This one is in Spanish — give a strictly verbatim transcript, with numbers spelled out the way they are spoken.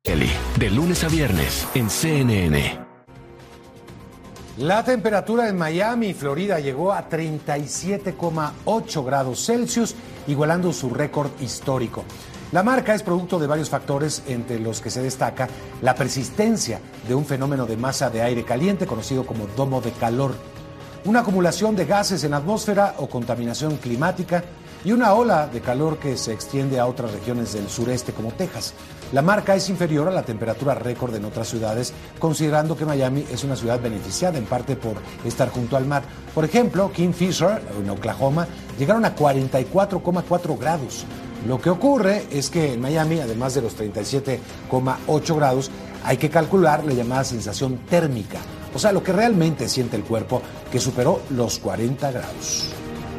Kelly, de lunes a viernes en C N N. La temperatura en Miami, Florida, llegó a treinta y siete coma ocho grados Celsius, igualando su récord histórico. La marca es producto de varios factores, entre los que se destaca la persistencia de un fenómeno de masa de aire caliente conocido como domo de calor, una acumulación de gases en la atmósfera o contaminación climática y una ola de calor que se extiende a otras regiones del sureste como Texas. La marca es inferior a la temperatura récord en otras ciudades, considerando que Miami es una ciudad beneficiada en parte por estar junto al mar. Por ejemplo, Kingfisher, en Oklahoma, llegaron a cuarenta y cuatro coma cuatro grados. Lo que ocurre es que en Miami, además de los treinta y siete coma ocho grados, hay que calcular la llamada sensación térmica, o sea, lo que realmente siente el cuerpo, que superó los cuarenta grados.